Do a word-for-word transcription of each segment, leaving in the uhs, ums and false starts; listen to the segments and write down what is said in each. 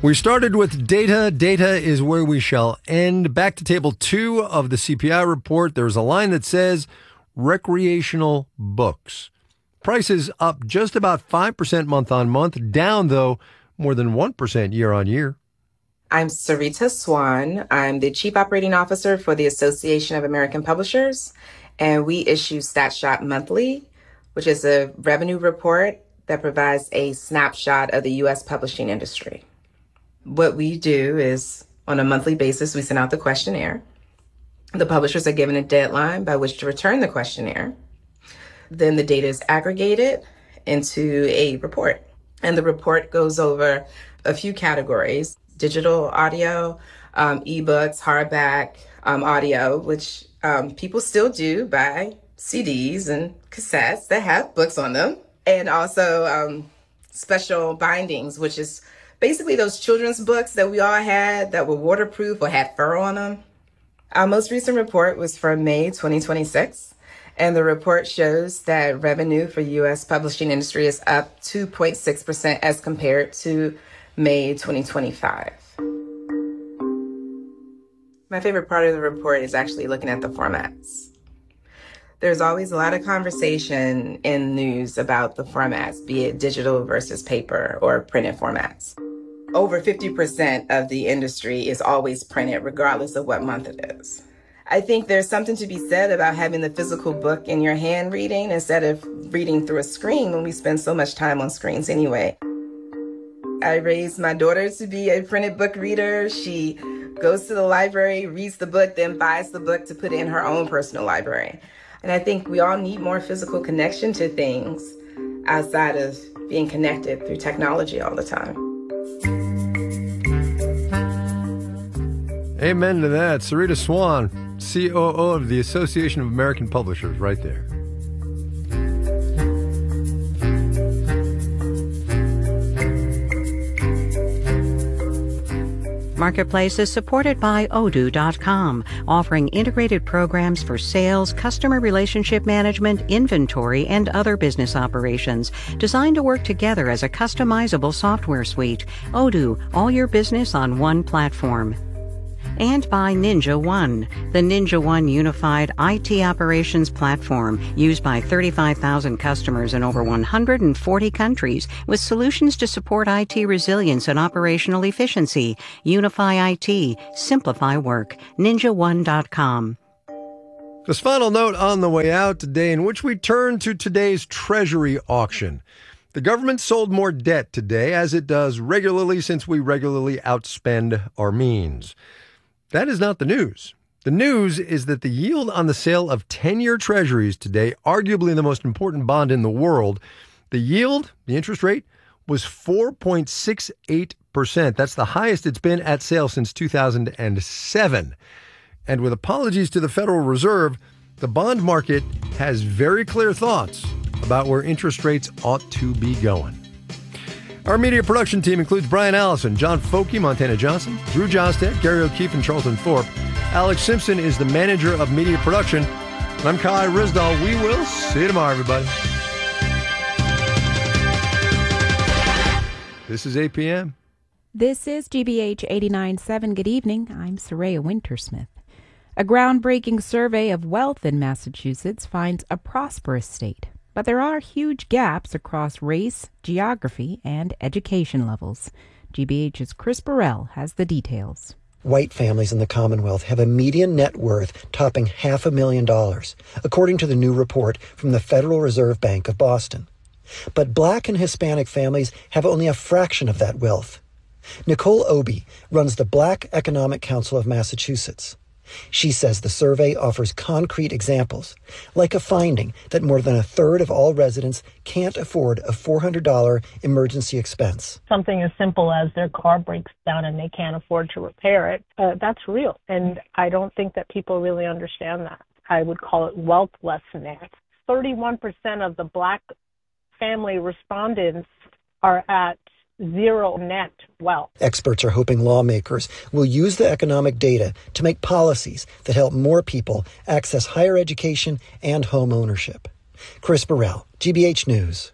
We started with data. Data is where we shall end. Back to table two of the C P I report. There's a line that says recreational books. Prices up just about five percent month on month, down, though, more than one percent year on year. I'm Sarita Swan. I'm the Chief Operating Officer for the Association of American Publishers, and we issue StatShot Monthly, which is a revenue report that provides a snapshot of the U S publishing industry. What we do is, on a monthly basis, we send out the questionnaire. The publishers are given a deadline by which to return the questionnaire. Then the data is aggregated into a report. And the report goes over a few categories: digital audio, um, ebooks, hardback, um, audio, which um, people still do buy C Ds and cassettes that have books on them. And also um, special bindings, which is basically those children's books that we all had that were waterproof or had fur on them. Our most recent report was from May twenty twenty-six, and the report shows that revenue for U S publishing industry is up two point six percent as compared to May twenty twenty-five. My favorite part of the report is actually looking at the formats. There's always a lot of conversation in news about the formats, be it digital versus paper or printed formats. Over fifty percent of the industry is always printed, regardless of what month it is. I think there's something to be said about having the physical book in your hand reading instead of reading through a screen when we spend so much time on screens anyway. I raised my daughter to be a printed book reader. She goes to the library, reads the book, then buys the book to put it in her own personal library. And I think we all need more physical connection to things outside of being connected through technology all the time. Amen to that. Sarita Swan, C O O of the Association of American Publishers, right there. Marketplace is supported by Odoo dot com, offering integrated programs for sales, customer relationship management, inventory, and other business operations, designed to work together as a customizable software suite. Odoo, all your business on one platform. And by Ninja One, the Ninja One unified I T operations platform used by thirty-five thousand customers in over one hundred forty countries with solutions to support I T resilience and operational efficiency. Unify I T. Simplify work. Ninja One dot com. This final note on the way out today, in which we turn to today's Treasury auction. The government sold more debt today, as it does regularly since we regularly outspend our means. That is not the news. The news is that the yield on the sale of ten-year treasuries today, arguably the most important bond in the world, the yield, the interest rate, was four point six eight percent. That's the highest it's been at sale since two thousand seven. And with apologies to the Federal Reserve, the bond market has very clear thoughts about where interest rates ought to be going. Our media production team includes Brian Allison, John Folke, Montana Johnson, Drew Jostad, Gary O'Keefe, and Charlton Thorpe. Alex Simpson is the manager of media production. And I'm Kai Risdall. We will see you tomorrow, everybody. This is eight p.m. This is G B H eighty-nine point seven. Good evening. I'm Soraya Wintersmith. A groundbreaking survey of wealth in Massachusetts finds a prosperous state. But there are huge gaps across race, geography, and education levels. G B H's Chris Burrell has the details. White families in the Commonwealth have a median net worth topping half a million dollars, according to the new report from the Federal Reserve Bank of Boston. But Black and Hispanic families have only a fraction of that wealth. Nicole Obi runs the Black Economic Council of Massachusetts. She says the survey offers concrete examples, like a finding that more than a third of all residents can't afford a four hundred dollars emergency expense. Something as simple as their car breaks down and they can't afford to repair it, uh, that's real. And I don't think that people really understand that. I would call it wealthlessness. thirty-one percent of the Black family respondents are at zero net wealth. Experts are hoping lawmakers will use the economic data to make policies that help more people access higher education and home ownership. Chris Burrell, G B H News.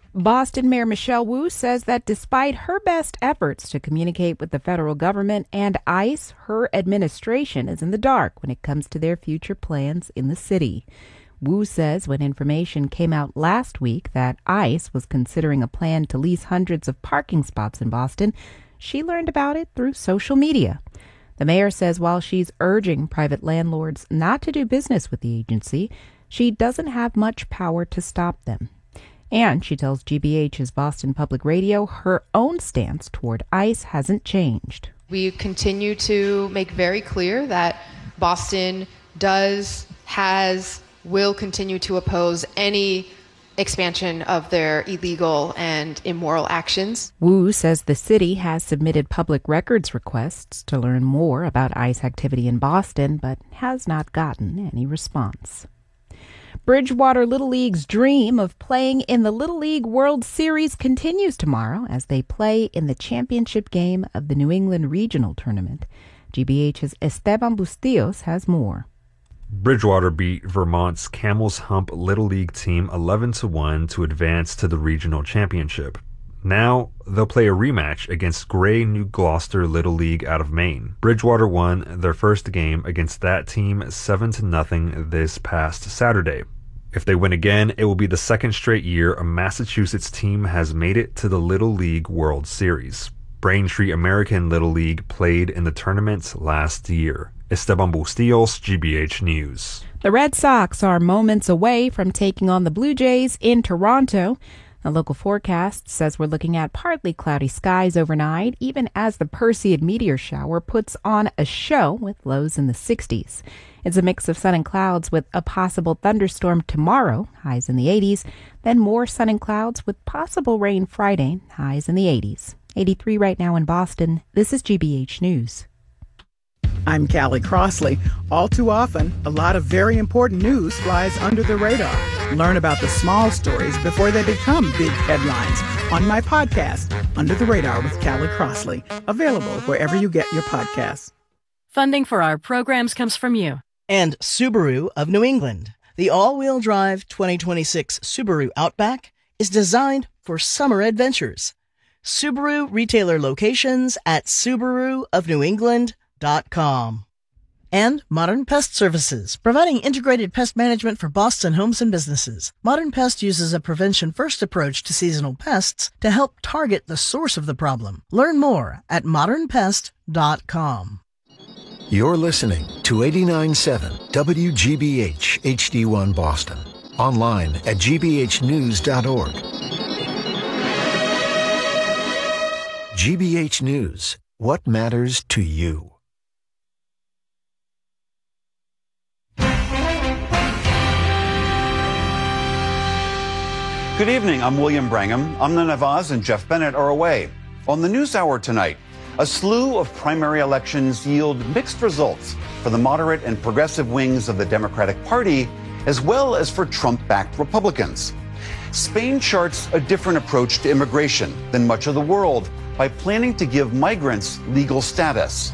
Boston Mayor Michelle Wu says that despite her best efforts to communicate with the federal government and ICE, her administration is in the dark when it comes to their future plans in the city. Wu says when information came out last week that ICE was considering a plan to lease hundreds of parking spots in Boston, she learned about it through social media. The mayor says while she's urging private landlords not to do business with the agency, she doesn't have much power to stop them. And she tells G B H's Boston Public Radio her own stance toward ICE hasn't changed. We continue to make very clear that Boston does, has, will continue to oppose any expansion of their illegal and immoral actions. Wu says the city has submitted public records requests to learn more about ICE activity in Boston, but has not gotten any response. Bridgewater Little League's dream of playing in the Little League World Series continues tomorrow as they play in the championship game of the New England Regional Tournament. G B H's Esteban Bustillos has more. Bridgewater beat Vermont's Camel's Hump Little League team eleven to one to advance to the regional championship. Now, they'll play a rematch against Gray New Gloucester Little League out of Maine. Bridgewater won their first game against that team seven to nothing this past Saturday. If they win again, it will be the second straight year a Massachusetts team has made it to the Little League World Series. Braintree American Little League played in the tournament last year. Esteban Bustillos, G B H News. The Red Sox are moments away from taking on the Blue Jays in Toronto. A local forecast says we're looking at partly cloudy skies overnight, even as the Perseid meteor shower puts on a show with lows in the sixties. It's a mix of sun and clouds with a possible thunderstorm tomorrow, highs in the eighties, then more sun and clouds with possible rain Friday, highs in the eighties. eighty-three right now in Boston. This is G B H News. I'm Callie Crossley. All too often, a lot of very important news flies under the radar. Learn about the small stories before they become big headlines on my podcast, Under the Radar with Callie Crossley, available wherever you get your podcasts. Funding for our programs comes from you. And Subaru of New England. The all-wheel drive twenty twenty-six Subaru Outback is designed for summer adventures. Subaru retailer locations at Subaru of New England dot com. And Modern Pest Services, providing integrated pest management for Boston homes and businesses. Modern Pest uses a prevention-first approach to seasonal pests to help target the source of the problem. Learn more at modern pest dot com. You're listening to eighty-nine point seven W G B H H D one Boston. Online at G B H news dot org. G B H News. What matters to you? Good evening, I'm William Brangham. Amna Nawaz and Jeff Bennett are away. On the News Hour tonight, a slew of primary elections yield mixed results for the moderate and progressive wings of the Democratic Party, as well as for Trump-backed Republicans. Spain charts a different approach to immigration than much of the world by planning to give migrants legal status.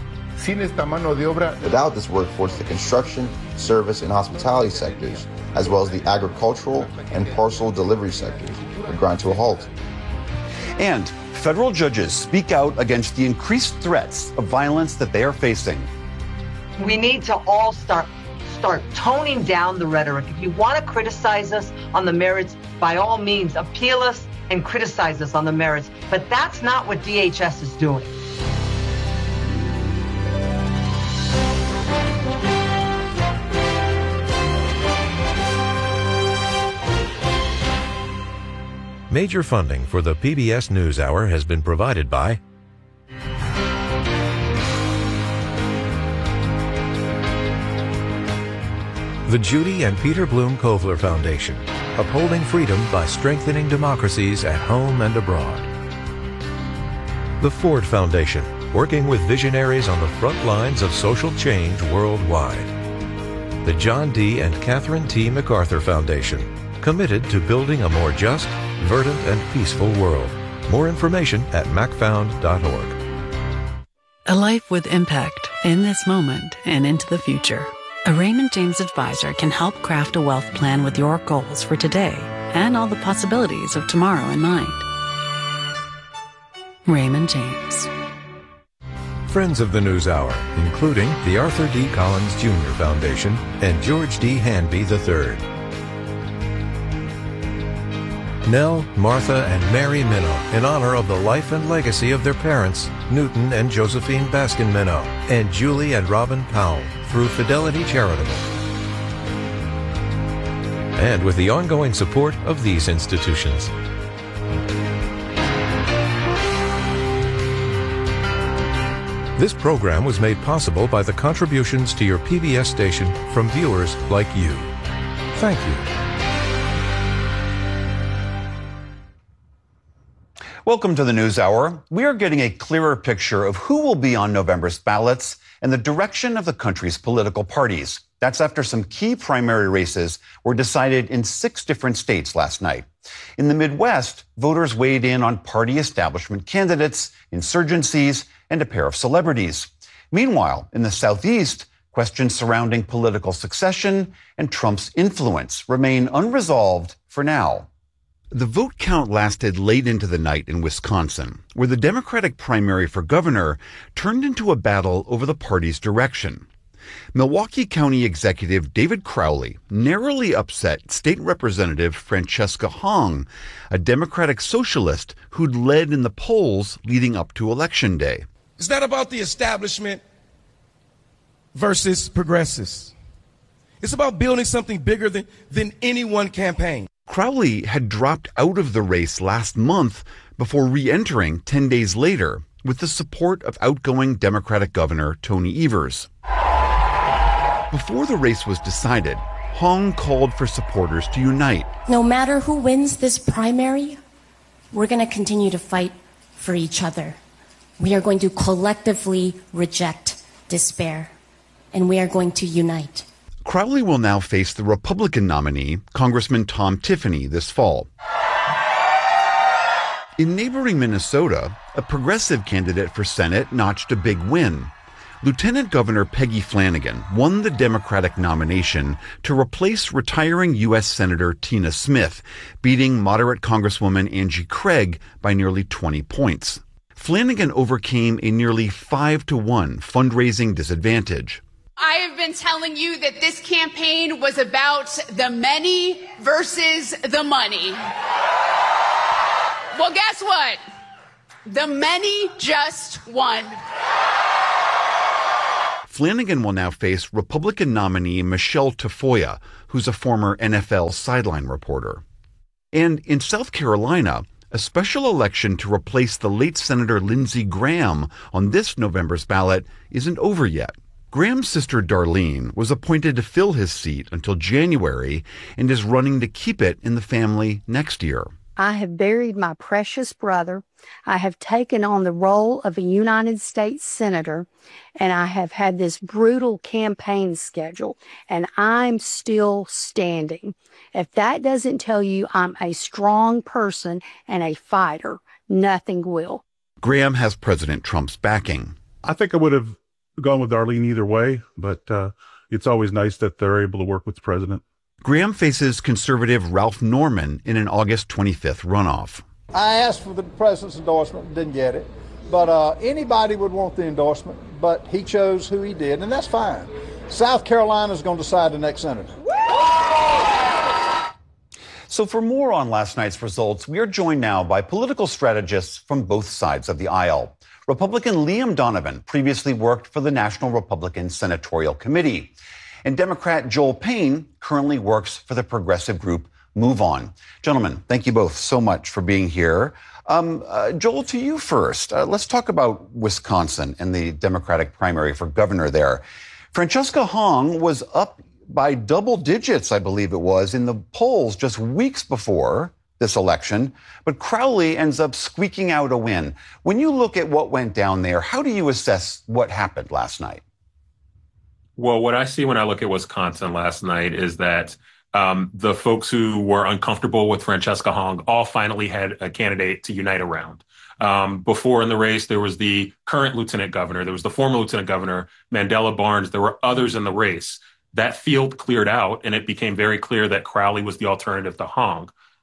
Without this workforce, the construction, service, and hospitality sectors, as well as the agricultural and parcel delivery sectors, would grind to a halt. And federal judges speak out against the increased threats of violence that they are facing. We need to all start start toning down the rhetoric. If you want to criticize us on the merits, by all means, appeal us and criticize us on the merits. But that's not what D H S is doing. Major funding for the P B S NewsHour has been provided by the Judy and Peter Bloom Kovler Foundation, upholding freedom by strengthening democracies at home and abroad. The Ford Foundation, working with visionaries on the front lines of social change worldwide. The John D. and Catherine T. MacArthur Foundation, committed to building a more just, verdant, and peaceful world. More information at mac found dot org. A life with impact in this moment and into the future. A Raymond James advisor can help craft a wealth plan with your goals for today and all the possibilities of tomorrow in mind. Raymond James. Friends of the NewsHour, including the Arthur D. Collins Junior Foundation and George D. Hanby the third. Nell, Martha, and Mary Minow, in honor of the life and legacy of their parents, Newton and Josephine Baskin Minow, and Julie and Robin Powell, through Fidelity Charitable. And with the ongoing support of these institutions. This program was made possible by the contributions to your P B S station from viewers like you. Thank you. Welcome to the NewsHour. We are getting a clearer picture of who will be on November's ballots and the direction of the country's political parties. That's after some key primary races were decided in six different states last night. In the Midwest, voters weighed in on party establishment candidates, insurgencies, and a pair of celebrities. Meanwhile, in the Southeast, questions surrounding political succession and Trump's influence remain unresolved for now. The vote count lasted late into the night in Wisconsin, where the Democratic primary for governor turned into a battle over the party's direction. Milwaukee County Executive David Crowley narrowly upset State Representative Francesca Hong, a Democratic socialist who'd led in the polls leading up to Election Day. It's not about the establishment versus progressives. It's about building something bigger than, than any one campaign. Crowley had dropped out of the race last month before re-entering ten days later with the support of outgoing Democratic Governor Tony Evers. Before the race was decided, Hong called for supporters to unite. No matter who wins this primary, we're going to continue to fight for each other. We are going to collectively reject despair, and we are going to unite. Crowley will now face the Republican nominee, Congressman Tom Tiffany, this fall. In neighboring Minnesota, a progressive candidate for Senate notched a big win. Lieutenant Governor Peggy Flanagan won the Democratic nomination to replace retiring U S Senator Tina Smith, beating moderate Congresswoman Angie Craig by nearly twenty points. Flanagan overcame a nearly five to one fundraising disadvantage. I have been telling you that this campaign was about the many versus the money. Well, guess what? The many just won. Flanagan will now face Republican nominee Michelle Tafoya, who's a former N F L sideline reporter. And in South Carolina, a special election to replace the late Senator Lindsey Graham on this November's ballot isn't over yet. Graham's sister Darlene was appointed to fill his seat until January and is running to keep it in the family next year. I have buried my precious brother. I have taken on the role of a United States Senator, and I have had this brutal campaign schedule, and I'm still standing. If that doesn't tell you I'm a strong person and a fighter, nothing will. Graham has President Trump's backing. I think I would have gone with Darlene either way, but uh, it's always nice that they're able to work with the president. Graham faces conservative Ralph Norman in an August twenty-fifth runoff. I asked for the president's endorsement, didn't get it. But uh, anybody would want the endorsement, but he chose who he did, and that's fine. South Carolina's going to decide the next senator. So for more on last night's results, we are joined now by political strategists from both sides of the aisle. Republican Liam Donovan previously worked for the National Republican Senatorial Committee. And Democrat Joel Payne currently works for the progressive group Move On. Gentlemen, thank you both so much for being here. Um, uh, Joel, to you first. Uh, let's talk about Wisconsin and the Democratic primary for governor there. Francesca Hong was up by double digits, I believe it was, in the polls just weeks before this election, but Crowley ends up squeaking out a win. When you look at what went down there, how do you assess what happened last night? Well, what I see when I look at Wisconsin last night is that um, the folks who were uncomfortable with Francesca Hong all finally had a candidate to unite around. Um, before in the race, there was the current lieutenant governor. There was the former lieutenant governor, Mandela Barnes. There were others in the race. That field cleared out, and it became very clear that Crowley was the alternative to Hong.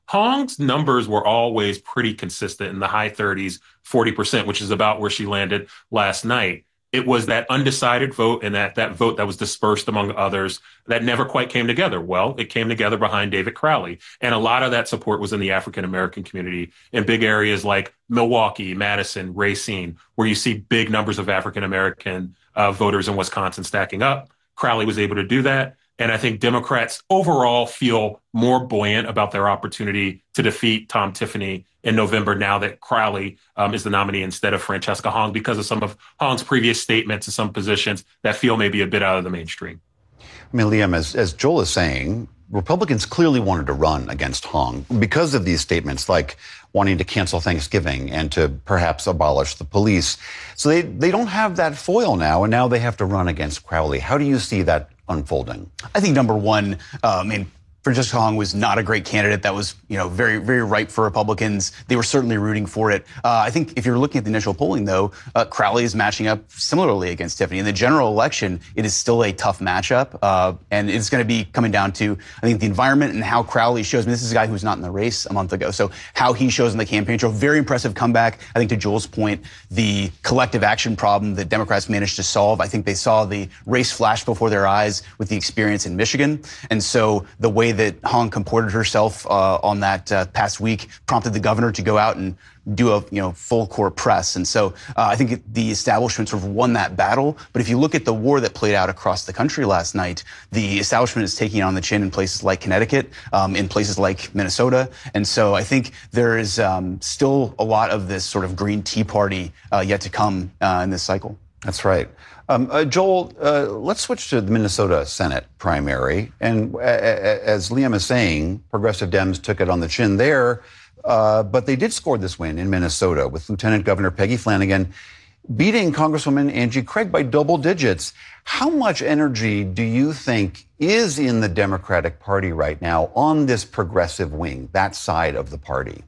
Hong's numbers were always pretty consistent in the high thirties, forty percent, which is about where she landed last night. It was that undecided vote and that, that vote that was dispersed among others that never quite came together. Well, it came together behind David Crowley. And a lot of that support was in the African-American community in big areas like Milwaukee, Madison, Racine, where you see big numbers of African-American uh, voters in Wisconsin stacking up. Crowley was able to do that. And I think Democrats overall feel more buoyant about their opportunity to defeat Tom Tiffany in November now that Crowley um, is the nominee instead of Francesca Hong because of some of Hong's previous statements and some positions that feel maybe a bit out of the mainstream. I mean, Liam, as, as Joel is saying, Republicans clearly wanted to run against Hong because of these statements like wanting to cancel Thanksgiving and to perhaps abolish the police. So they, they don't have that foil now, and now they have to run against Crowley. How do you see that unfolding? I think number one, uh, I mean, Francesca Hong was not a great candidate. That was, you know, very, very ripe for Republicans. They were certainly rooting for it. Uh, I think if you're looking at the initial polling, though, uh, Crowley is matching up similarly against Tiffany. In the general election, it is still a tough matchup, uh, and it's going to be coming down to, I think, the environment and how Crowley shows. I mean, this is a guy who's not in the race a month ago, so how he shows in the campaign trail, very impressive comeback. I think to Joel's point, the collective action problem that Democrats managed to solve, I think they saw the race flash before their eyes with the experience in Michigan, and so the way that Hong comported herself uh, on that uh, past week prompted the governor to go out and do a you know full court press. And so uh, I think the establishment sort of won that battle. But if you look at the war that played out across the country last night, the establishment is taking it on the chin in places like Connecticut, um, in places like Minnesota. And so I think there is um, still a lot of this sort of Green Tea Party uh, yet to come uh, in this cycle. That's right. Um, uh, Joel, uh, let's switch to the Minnesota Senate primary. And uh, as Liam is saying, progressive Dems took it on the chin there, uh, but they did score this win in Minnesota with Lieutenant Governor Peggy Flanagan beating Congresswoman Angie Craig by double digits. How much energy do you think is in the Democratic Party right now on this progressive wing, that side of the party?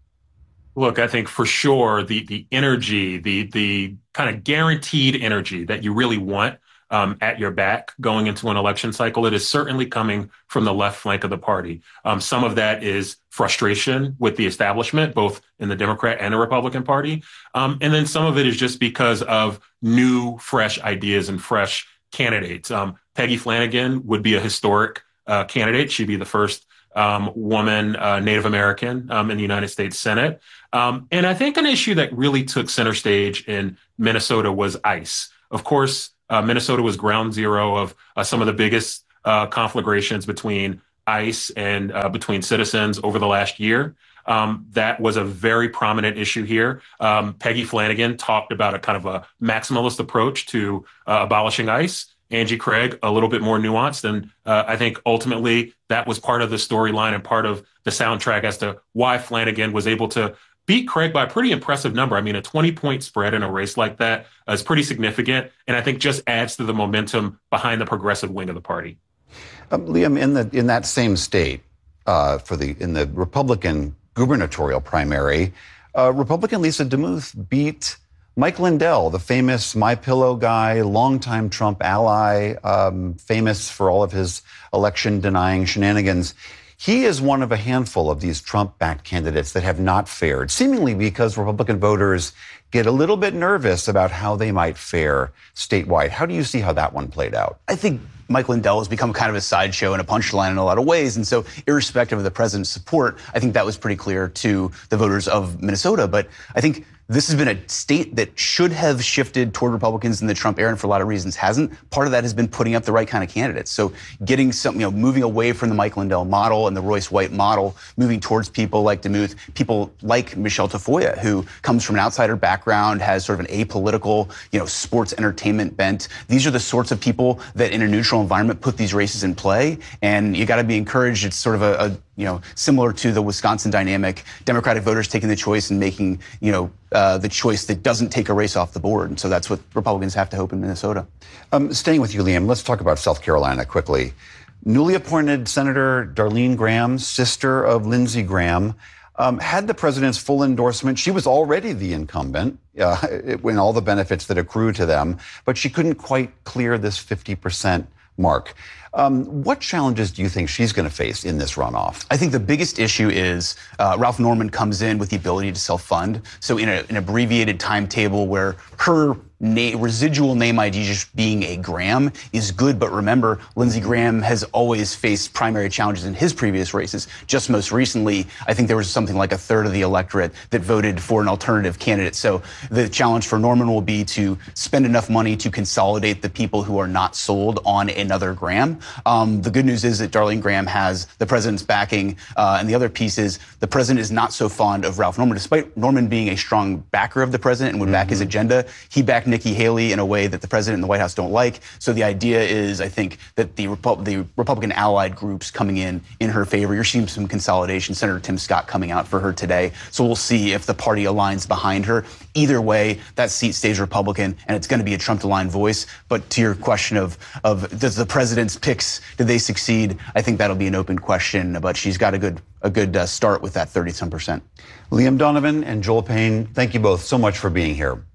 Look, I think for sure the the energy, the the kind of guaranteed energy that you really want um, at your back going into an election cycle, it is certainly coming from the left flank of the party. Um, some of that is frustration with the establishment, both in the Democrat and the Republican Party. Um, and then some of it is just because of new, fresh ideas and fresh candidates. Um, Peggy Flanagan would be a historic uh, candidate. She'd be the first Um, woman, uh, Native American um, in the United States Senate. Um, and I think an issue that really took center stage in Minnesota was ICE. Of course, uh, Minnesota was ground zero of uh, some of the biggest uh, conflagrations between ICE and uh, between citizens over the last year. Um, that was a very prominent issue here. Um, Peggy Flanagan talked about a kind of a maximalist approach to uh, abolishing ICE. Angie Craig, a little bit more nuanced. And uh, I think ultimately that was part of the storyline and part of the soundtrack as to why Flanagan was able to beat Craig by a pretty impressive number. I mean, a twenty-point spread in a race like that is pretty significant, and I think just adds to the momentum behind the progressive wing of the party. Um, Liam, in the in that same state, uh, for the in the Republican gubernatorial primary, uh, Republican Lisa DeMuth beat Mike Lindell, the famous My Pillow guy, longtime Trump ally, um, famous for all of his election-denying shenanigans. He is one of a handful of these Trump-backed candidates that have not fared, seemingly because Republican voters get a little bit nervous about how they might fare statewide. How do you see how that one played out? I think Mike Lindell has become kind of a sideshow and a punchline in a lot of ways. And so irrespective of the president's support, I think that was pretty clear to the voters of Minnesota. But I think this has been a state that should have shifted toward Republicans in the Trump era, and for a lot of reasons hasn't. Part of that has been putting up the right kind of candidates. So getting some, you know, moving away from the Mike Lindell model and the Royce White model, moving towards people like DeMuth, people like Michelle Tafoya, who comes from an outsider background, has sort of an apolitical, you know, sports entertainment bent. These are the sorts of people that in a neutral environment put these races in play. And you got to be encouraged. It's sort of a, a you know, similar to the Wisconsin dynamic, Democratic voters taking the choice and making, you know, uh, the choice that doesn't take a race off the board. And so that's what Republicans have to hope in Minnesota. Um, staying with you, Liam, let's talk about South Carolina quickly. Newly appointed Senator Darlene Graham, sister of Lindsey Graham, um, had the president's full endorsement. She was already the incumbent uh, in all the benefits that accrue to them, but she couldn't quite clear this fifty percent mark. Um, what challenges do you think she's going to face in this runoff? I think the biggest issue is uh, Ralph Norman comes in with the ability to self-fund. So in a, an abbreviated timetable where her na- residual name I D just being a Graham is good. But remember, Lindsey Graham has always faced primary challenges in his previous races. Just most recently, I think there was something like a third of the electorate that voted for an alternative candidate. So the challenge for Norman will be to spend enough money to consolidate the people who are not sold on another Graham. Um, the good news is that Darlene Graham has the president's backing. Uh, and the other piece is the president is not so fond of Ralph Norman. Despite Norman being a strong backer of the president and would mm-hmm. back his agenda, he backed Nikki Haley in a way that the president and the White House don't like. So the idea is, I think, that the, Repu- the Republican allied groups coming in in her favor. You're seeing some consolidation. Senator Tim Scott coming out for her today. So we'll see if the party aligns behind her. Either way, that seat stays Republican, and it's going to be a Trump-aligned voice. But to your question of, of does the president's picks, did they succeed? I think that'll be an open question, but she's got a good a good uh, start with that thirty-some percent. Liam Donovan and Joel Payne, thank you both so much for being here.